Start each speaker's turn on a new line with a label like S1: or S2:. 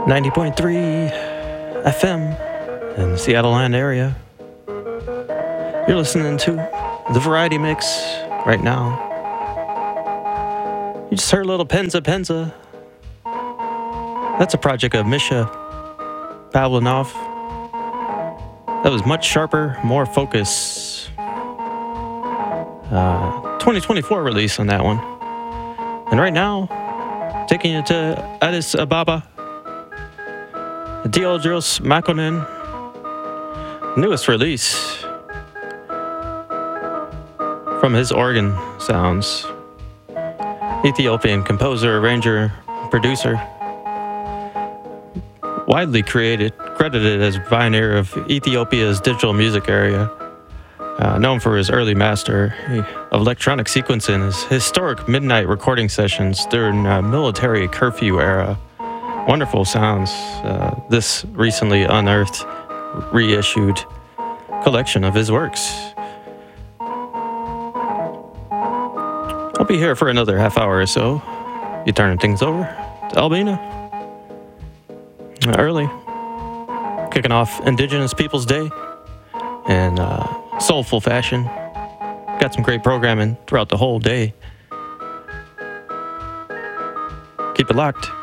S1: 90.3 FM in the Seattle land area. You're listening to the Variety Mix right now. You just heard a little Penza Penza. That's a project of Misha Pavlinov. That was much sharper, more focus. 2024 release on that one. And right now, taking you to Addis Ababa. Diodros Makonnen, newest release from his organ sounds. Ethiopian composer, arranger, producer. Widely credited as pioneer of Ethiopia's digital music area. Known for his early master of electronic sequencing and his historic midnight recording sessions during military curfew era. Wonderful sounds. This recently unearthed, reissued collection of his works. I'll be here for another half hour or so. You turning things over to Albina. Early. Kicking off Indigenous Peoples Day in soulful fashion. Got some great programming throughout the whole day. Keep it locked.